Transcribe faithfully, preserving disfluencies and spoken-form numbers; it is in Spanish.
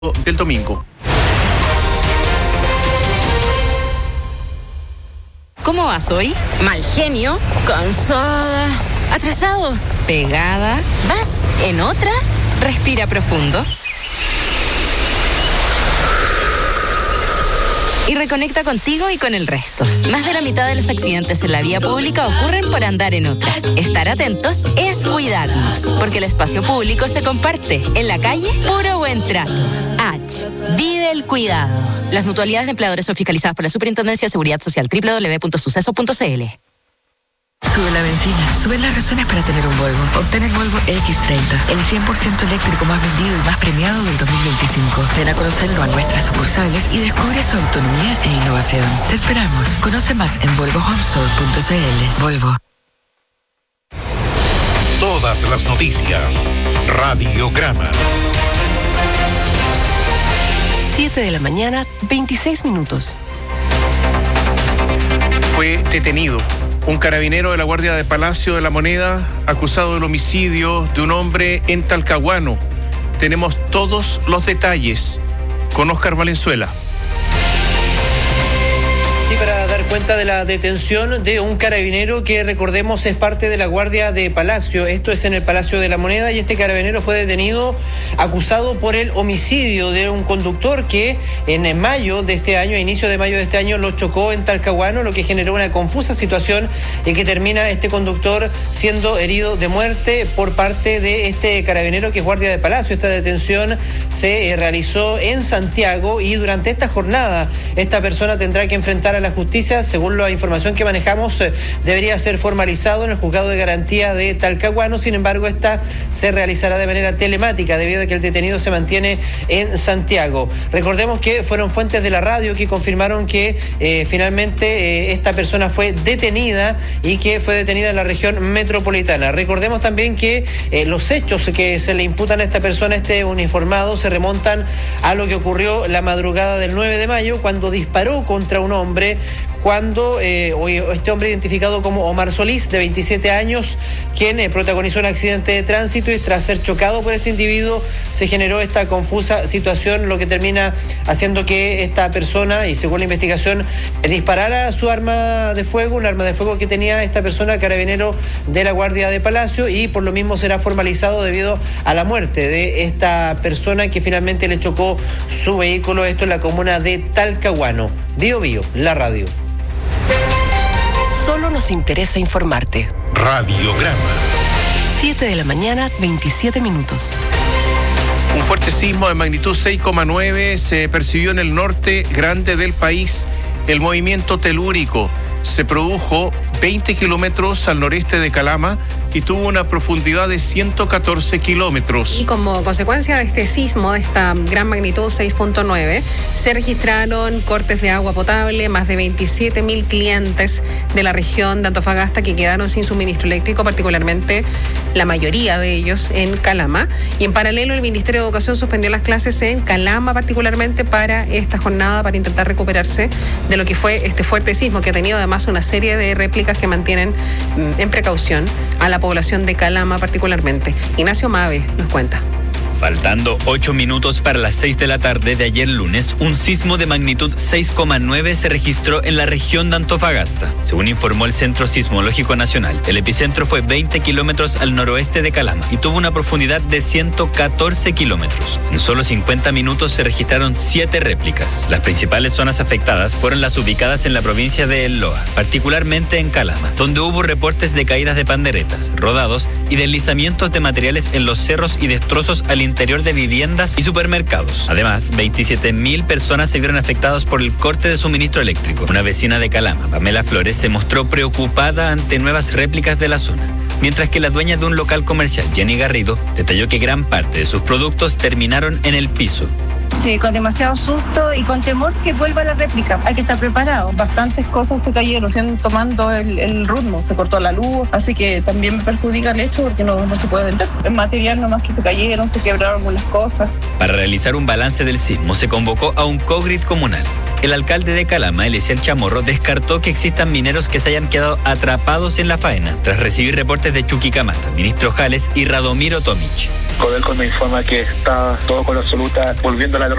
del domingo. ¿Cómo vas hoy? ¿Mal genio? ¿Cansada? ¿Atrasado? ¿Pegada? ¿Vas en otra? Respira profundo. Y reconecta contigo y con el resto. Más de la mitad de los accidentes en la vía pública ocurren por andar en otra. Estar atentos es cuidarnos, porque el espacio público se comparte. En la calle, puro buen trato. H. Vive el cuidado. Las mutualidades de empleadores son fiscalizadas por la Superintendencia de Seguridad Social. doble u doble u doble u punto suceso punto c l. Sube la benzina, suben las razones para tener un Volvo. Obtén el Volvo X treinta, el cien por ciento eléctrico más vendido y más premiado del dos mil veinticinco. Ven a conocerlo a nuestras sucursales y descubre su autonomía e innovación. Te esperamos. Conoce más en volvo home store punto c l. Volvo. Todas las noticias. Radiograma. siete de la mañana, veintiséis minutos. Fue detenido un carabinero de la Guardia de Palacio de la Moneda acusado del homicidio de un hombre en Talcahuano. Tenemos todos los detalles con Óscar Valenzuela. Sí, para dar cuenta de la detención de un carabinero que, recordemos, es parte de la Guardia de Palacio. Esto es en el Palacio de la Moneda y este carabinero fue detenido acusado por el homicidio de un conductor que en mayo de este año, a inicio de mayo de este año, lo chocó en Talcahuano, lo que generó una confusa situación y que termina este conductor siendo herido de muerte por parte de este carabinero que es Guardia de Palacio. Esta detención se eh, realizó en Santiago y durante esta jornada esta persona tendrá que enfrentar a la justicia. Según la información que manejamos, eh, debería ser formalizado en el juzgado de garantía de Talcahuano. Sin embargo, esta se realizará de manera telemática debido a que el detenido se mantiene en Santiago. Recordemos que fueron fuentes de la radio que confirmaron que eh, finalmente eh, esta persona fue detenida y que fue detenida en la región metropolitana. Recordemos también que eh, los hechos que se le imputan a esta persona, este uniformado, se remontan a lo que ocurrió la madrugada del nueve de mayo cuando disparó contra un hombre, cuando eh, este hombre identificado como Omar Solís, de veintisiete años, quien eh, protagonizó un accidente de tránsito y tras ser chocado por este individuo se generó esta confusa situación, lo que termina haciendo que esta persona, y según la investigación, eh, disparara su arma de fuego, un arma de fuego que tenía esta persona, carabinero de la Guardia de Palacio, y por lo mismo será formalizado debido a la muerte de esta persona que finalmente le chocó su vehículo. Esto en la comuna de Talcahuano. Bio Bio, la radio. Solo nos interesa informarte. Radiograma. siete de la mañana, veintisiete minutos. Un fuerte sismo de magnitud seis coma nueve se percibió en el norte grande del país. El movimiento telúrico se produjo veinte kilómetros al noreste de Calama y tuvo una profundidad de ciento catorce kilómetros. Y como consecuencia de este sismo, de esta gran magnitud seis punto nueve, se registraron cortes de agua potable, más de veintisiete mil clientes de la región de Antofagasta que quedaron sin suministro eléctrico, particularmente la mayoría de ellos en Calama. Y en paralelo, el Ministerio de Educación suspendió las clases en Calama, particularmente para esta jornada, para intentar recuperarse de lo que fue este fuerte sismo, que ha tenido además una serie de réplicas que mantienen en precaución a la población de Calama particularmente. Ignacio Mave nos cuenta. Faltando ocho minutos para las seis de la tarde de ayer lunes, un sismo de magnitud seis coma nueve se registró en la región de Antofagasta. Según informó el Centro Sismológico Nacional, el epicentro fue veinte kilómetros al noroeste de Calama y tuvo una profundidad de ciento catorce kilómetros. En solo cincuenta minutos se registraron siete réplicas. Las principales zonas afectadas fueron las ubicadas en la provincia de El Loa, particularmente en Calama, donde hubo reportes de caídas de panderetas, rodados y deslizamientos de materiales en los cerros y destrozos al interior interior de viviendas y supermercados. Además, veintisiete mil personas se vieron afectadas por el corte de suministro eléctrico. Una vecina de Calama, Pamela Flores, se mostró preocupada ante nuevas réplicas de la zona, mientras que la dueña de un local comercial, Jenny Garrido, detalló que gran parte de sus productos terminaron en el piso. Sí, con demasiado susto y con temor que vuelva la réplica. Hay que estar preparado. Bastantes cosas se cayeron, siguen tomando el, el ritmo. Se cortó la luz, así que también me perjudica el hecho porque no, no se puede vender. Es material nomás que se cayeron, se quebraron algunas cosas. Para realizar un balance del sismo se convocó a un cogrid comunal. El alcalde de Calama, Eliezer Chamorro, descartó que existan mineros que se hayan quedado atrapados en la faena tras recibir reportes de Chuquicamata, ministro Jales y Radomiro Tomic. Codelco nos informa que está todo con absoluta volviendo a la